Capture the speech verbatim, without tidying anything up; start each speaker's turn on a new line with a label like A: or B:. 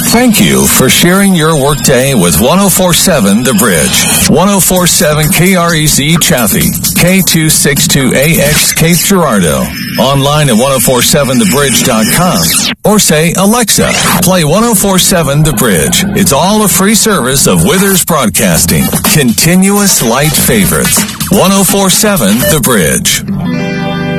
A: Thank you for sharing your workday with one oh four point seven The Bridge. one oh four point seven K R E Z Chaffee, K two sixty-two A X Cape Girardeau. Online at ten forty-seven the bridge dot com. Or say, Alexa, play ten forty-seven The Bridge. It's all a free service of Withers Broadcasting. Continuous light favorites. ten forty-seven The Bridge.